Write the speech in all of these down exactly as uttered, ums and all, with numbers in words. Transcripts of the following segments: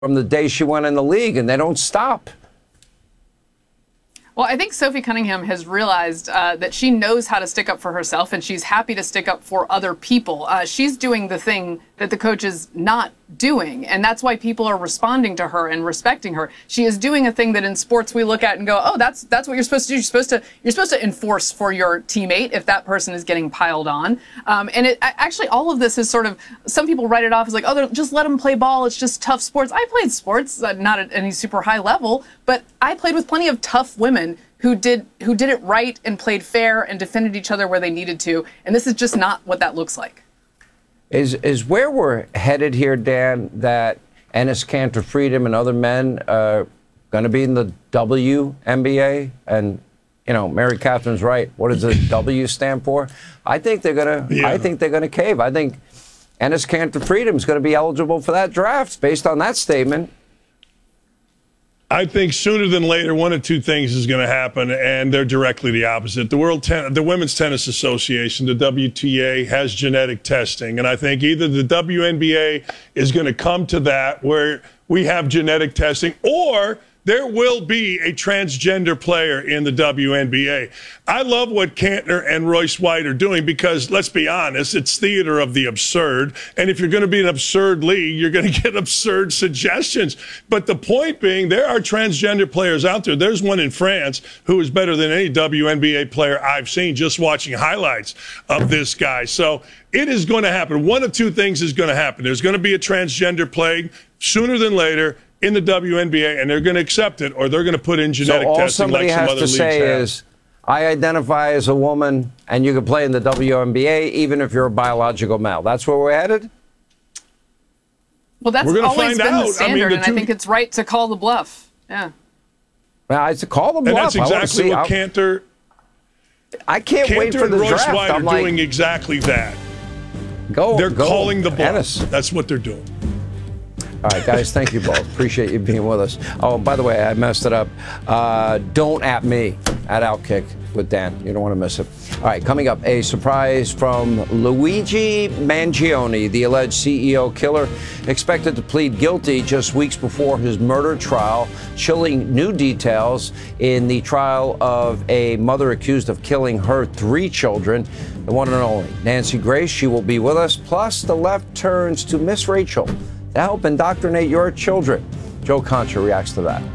from the day she went in the league, and they don't stop. Well, I think Sophie Cunningham has realized uh, that she knows how to stick up for herself, and she's happy to stick up for other people. Uh, she's doing the thing that the coach is not doing, and that's why people are responding to her and respecting her. She is doing a thing that in sports we look at and go, oh, that's that's what you're supposed to do. You're supposed to you're supposed to enforce for your teammate if that person is getting piled on. Um, and it actually, all of this is sort of, some people write it off as like, oh, just let them play ball. It's just tough sports. I played sports, uh, not at any super high level, but I played with plenty of tough women who did who did it right and played fair and defended each other where they needed to. And this is just not what that looks like. Is is where we're headed here, Dan, that Enes Kanter Freedom and other men are going to be in the W N B A? And, you know, Mary Catherine's right. What does the W stand for? I think they're going to. Yeah. I think they're going to cave. I think Enes Kanter Freedom is going to be eligible for that draft based on that statement. I think sooner than later, one of two things is going to happen, and they're directly the opposite. The World Ten- the Women's Tennis Association, the W T A, has genetic testing, and I think either the W N B A is going to come to that where we have genetic testing, or there will be a transgender player in the W N B A. I love what Kantner and Royce White are doing because, let's be honest, it's theater of the absurd. And if you're going to be an absurd league, you're going to get absurd suggestions. But the point being, there are transgender players out there. There's one in France who is better than any W N B A player I've seen just watching highlights of this guy. So it is going to happen. One of two things is going to happen. There's going to be a transgender plague sooner than later in the W N B A, and they're going to accept it, or they're going to put in genetic so testing like some other leagues have. So all somebody has to say is, I identify as a woman, and you can play in the W N B A even if you're a biological male. That's where we're headed? Well, that's we're always been out. the standard, I mean, the and two... I think it's right to call the bluff. Yeah. Well, it's to call the bluff. And that's exactly what Kanter... I can't Kanter wait for the and Royce draft. White I'm are like, doing exactly that. Go, They're go, calling the bluff. Ennis. That's what they're doing. All right, guys, thank you both. Appreciate you being with us. Oh, by the way, I messed it up. Uh, don't at me at Outkick with Dan. You don't want to miss it. All right, coming up, a surprise from Luigi Mangione, the alleged C E O killer, expected to plead guilty just weeks before his murder trial, chilling new details in the trial of a mother accused of killing her three children, the one and only Nancy Grace. She will be with us. Plus, the left turns to Miss Rachel to help indoctrinate your children. Joe Concha reacts to that.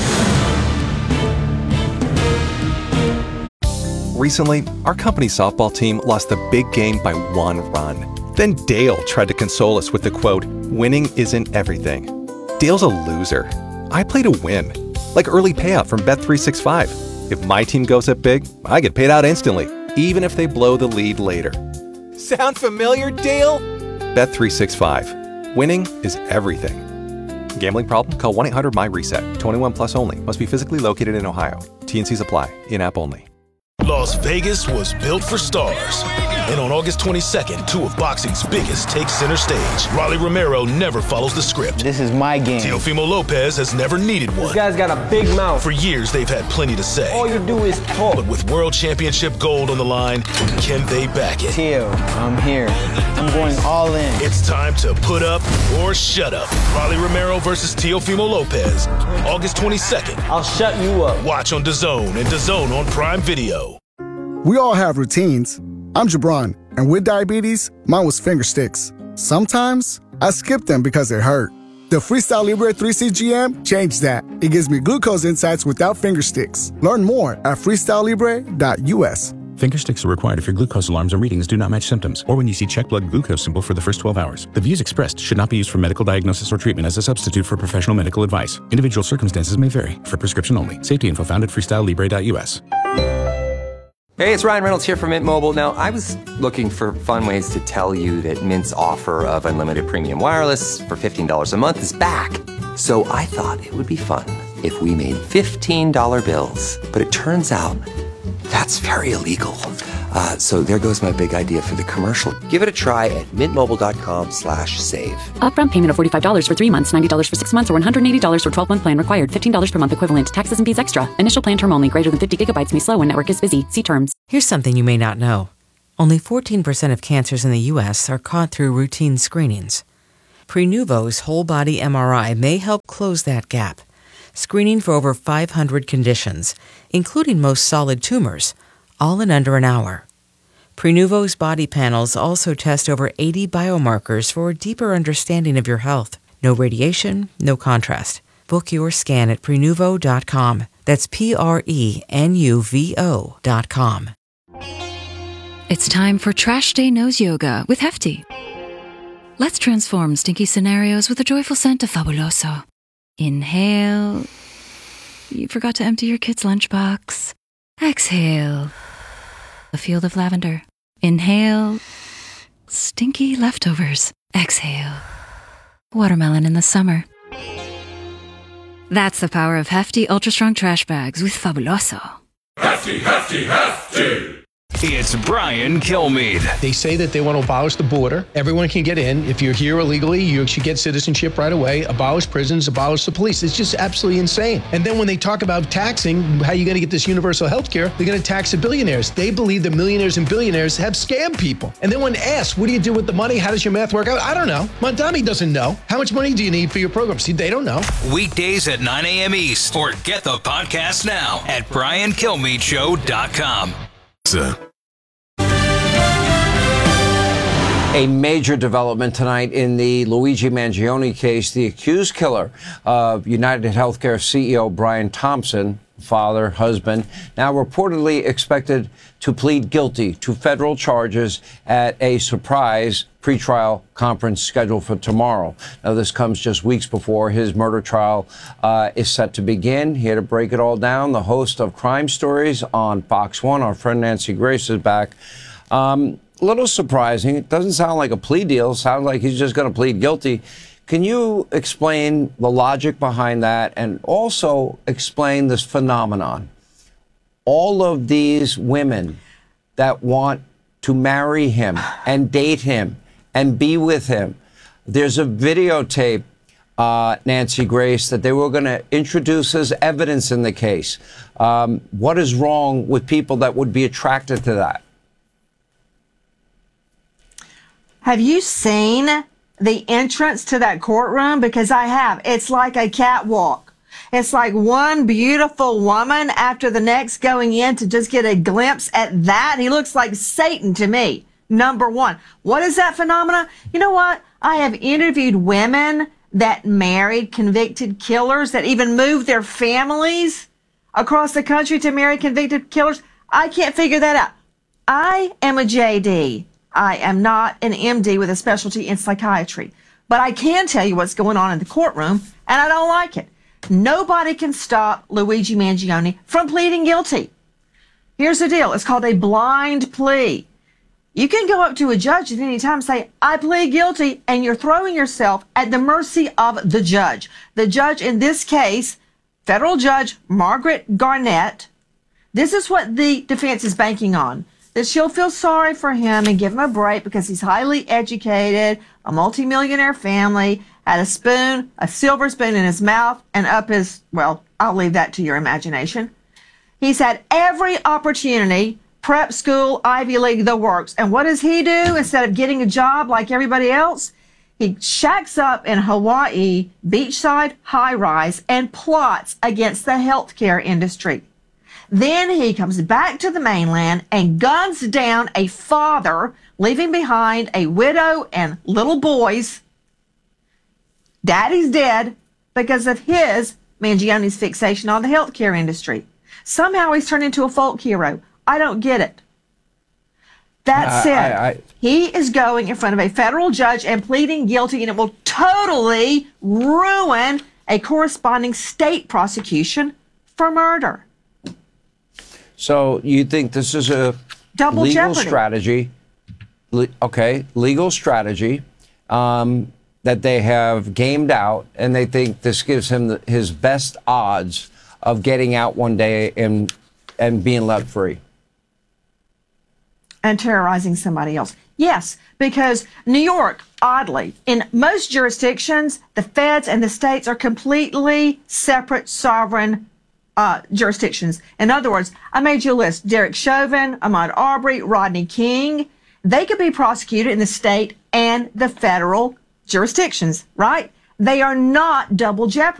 Recently, our company's softball team lost the big game by one run. Then Dale tried to console us with the quote, "Winning isn't everything." Dale's a loser. I play to win. Like early payout from Bet three sixty-five. If my team goes up big, I get paid out instantly, even if they blow the lead later. Sound familiar, Dale? Bet three sixty-five. Winning is everything. Gambling problem? Call one eight hundred my reset. twenty-one plus only. Must be physically located in Ohio. T N Cs apply. In-app only. Las Vegas was built for stars. And on August twenty-second, two of boxing's biggest take center stage. Rolly Romero never follows the script. This is my game. Teofimo Lopez has never needed one. This guy's got a big mouth. For years, they've had plenty to say. All you do is talk. But with World Championship gold on the line, can they back it? Teo, I'm here. I'm going all in. It's time to put up or shut up. Rolly Romero versus Teofimo Lopez. August twenty-second. I'll shut you up. Watch on DAZN and DAZN on Prime Video. We all have routines. I'm Jabron, and with diabetes, mine was finger sticks. Sometimes, I skip them because it hurt. The Freestyle Libre three C G M changed that. It gives me glucose insights without finger sticks. Learn more at freestyle libre dot U S. Finger sticks are required if your glucose alarms and readings do not match symptoms, or when you see check blood glucose symbol for the first twelve hours. The views expressed should not be used for medical diagnosis or treatment as a substitute for professional medical advice. Individual circumstances may vary. For prescription only. Safety info found at freestyle libre dot U S. Hey, it's Ryan Reynolds here from Mint Mobile. Now, I was looking for fun ways to tell you that Mint's offer of unlimited premium wireless for fifteen dollars a month is back. So I thought it would be fun if we made fifteen dollar bills. But it turns out that's very illegal. Uh, so there goes my big idea for the commercial. Give it a try at mintmobile.com slash save. Upfront payment of forty-five dollars for three months, ninety dollars for six months, or one hundred eighty dollars for twelve-month plan required. fifteen dollars per month equivalent. Taxes and fees extra. Initial plan term only. Greater than fifty gigabytes may slow when network is busy. See terms. Here's something you may not know. Only fourteen percent of cancers in the U S are caught through routine screenings. Prenuvo's whole-body M R I may help close that gap, screening for over five hundred conditions, including most solid tumors, all in under an hour. Prenuvo's body panels also test over eighty biomarkers for a deeper understanding of your health. No radiation, no contrast. Book your scan at Prenuvo dot com. That's P R E N U V O dot com. It's time for Trash Day Nose Yoga with Hefty. Let's transform stinky scenarios with a joyful scent of Fabuloso. Inhale. You forgot to empty your kid's lunchbox. Exhale. A field of lavender. Inhale. Stinky leftovers. Exhale. Watermelon in the summer. That's the power of Hefty Ultra Strong Trash Bags with Fabuloso. Hefty, hefty, hefty! It's Brian Kilmeade. They say that they want to abolish the border. Everyone can get in. If you're here illegally, you should get citizenship right away. Abolish prisons, abolish the police. It's just absolutely insane. And then when they talk about taxing, how you're going to get this universal health care, they're going to tax the billionaires. They believe the millionaires and billionaires have scammed people. And then when asked, what do you do with the money? How does your math work out? I don't know. Montami doesn't know. How much money do you need for your program? See, they don't know. Weekdays at nine a.m. East. Or get the podcast now at brian kilmeade show dot com. Sir. A major development tonight in the Luigi Mangione case. The accused killer of United Healthcare C E O Brian Thompson, father, husband, now reportedly expected to plead guilty to federal charges at a surprise pretrial conference scheduled for tomorrow. Now, this comes just weeks before his murder trial uh, is set to begin. Here to break it all down, the host of Crime Stories on Fox one, our friend Nancy Grace, is back. Um, A little surprising. It doesn't sound like a plea deal. It sounds like he's just going to plead guilty. Can you explain the logic behind that and also explain this phenomenon? All of these women that want to marry him and date him and be with him. There's a videotape, uh, Nancy Grace, that they were going to introduce as evidence in the case. Um, what is wrong with people that would be attracted to that? Have you seen the entrance to that courtroom? Because I have. It's like a catwalk. It's like one beautiful woman after the next going in to just get a glimpse at that. He looks like Satan to me, number one. What is that phenomena? You know what? I have interviewed women that married convicted killers, that even moved their families across the country to marry convicted killers. I can't figure that out. I am a J D. I am not an M D with a specialty in psychiatry, but I can tell you what's going on in the courtroom, and I don't like it. Nobody can stop Luigi Mangione from pleading guilty. Here's the deal. It's called a blind plea. You can go up to a judge at any time and say, I plead guilty, and you're throwing yourself at the mercy of the judge. The judge in this case, federal judge Margaret Garnett, this is what the defense is banking on. That she'll feel sorry for him and give him a break because he's highly educated, a multimillionaire family, had a spoon, a silver spoon in his mouth and up his, well, I'll leave that to your imagination. He's had every opportunity, prep school, Ivy League, the works. And what does he do instead of getting a job like everybody else? He shacks up in Hawaii, beachside high-rise, and plots against the healthcare industry. Then he comes back to the mainland and guns down a father, leaving behind a widow and little boys. Daddy's dead because of his, Mangione's, fixation on the healthcare industry. Somehow he's turned into a folk hero. I don't get it. That I, said, I, I, he is going in front of a federal judge and pleading guilty, and it will totally ruin a corresponding state prosecution for murder. So you think this is a Double legal jeopardy. strategy? Le- okay, legal strategy um, that they have gamed out, and they think this gives him the, his best odds of getting out one day and and being let free. And terrorizing somebody else. Yes, because New York, oddly, in most jurisdictions, the feds and the states are completely separate, sovereign uh, jurisdictions. In other words, I made you a list. Derek Chauvin, Ahmaud Arbery, Rodney King. They could be prosecuted in the state and the federal jurisdictions, right? They are not double jeopardy.